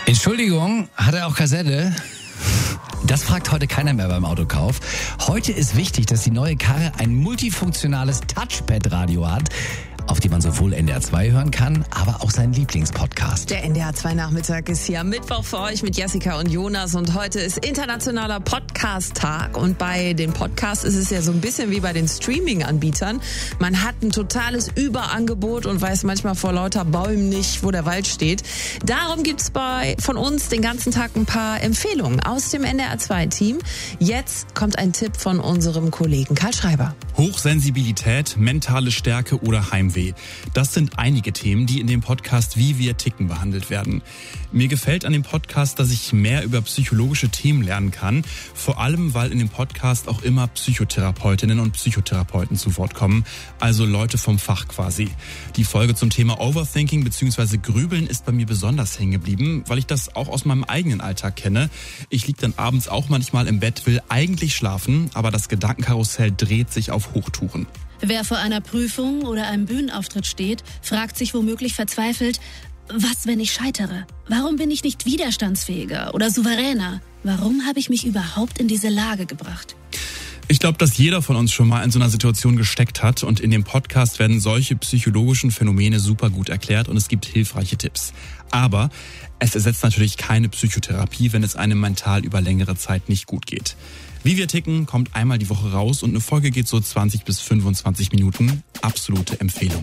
Entschuldigung, hat er auch Kassette? Das fragt heute keiner mehr beim Autokauf. Heute ist wichtig, dass die neue Karre ein multifunktionales Touchpad-Radio hat, auf dem man sowohl NDR 2 hören kann, aber auch seinen Lieblingspodcast. Der NDR 2 Nachmittag ist hier am Mittwoch für euch mit Jessica und Jonas und heute ist internationaler Podcast-Tag und bei den Podcasts ist es ja so ein bisschen wie bei den Streaming-Anbietern. Man hat ein totales Überangebot und weiß manchmal vor lauter Bäumen nicht, wo der Wald steht. Darum gibt's von uns den ganzen Tag ein paar Empfehlungen aus dem NDR 2-Team. Jetzt kommt ein Tipp von unserem Kollegen Karl Schreiber. Hochsensibilität, mentale Stärke oder Heimweh. Das sind einige Themen, die in dem Podcast Wie wir ticken behandelt werden. Mir gefällt an dem Podcast, dass ich mehr über psychologische Themen lernen kann. Vor allem, weil in dem Podcast auch immer Psychotherapeutinnen und Psychotherapeuten zu Wort kommen. Also Leute vom Fach quasi. Die Folge zum Thema Overthinking bzw. Grübeln ist bei mir besonders hängen geblieben, weil ich das auch aus meinem eigenen Alltag kenne. Ich liege dann abends auch manchmal im Bett, will eigentlich schlafen, aber das Gedankenkarussell dreht sich auf Hochtouren. Wer vor einer Prüfung oder einem Bühnenauftritt steht, fragt sich womöglich verzweifelt, was, wenn ich scheitere? Warum bin ich nicht widerstandsfähiger oder souveräner? Warum habe ich mich überhaupt in diese Lage gebracht? Ich glaube, dass jeder von uns schon mal in so einer Situation gesteckt hat und in dem Podcast werden solche psychologischen Phänomene super gut erklärt und es gibt hilfreiche Tipps. Aber es ersetzt natürlich keine Psychotherapie, wenn es einem mental über längere Zeit nicht gut geht. Wie wir ticken kommt einmal die Woche raus und eine Folge geht so 20 bis 25 Minuten. Absolute Empfehlung.